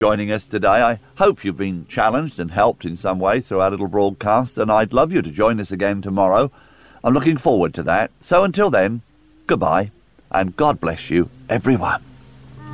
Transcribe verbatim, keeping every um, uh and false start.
joining us today. I hope you've been challenged and helped in some way through our little broadcast, and I'd love you to join us again tomorrow. I'm looking forward to that. So until then, goodbye, and God bless you, everyone.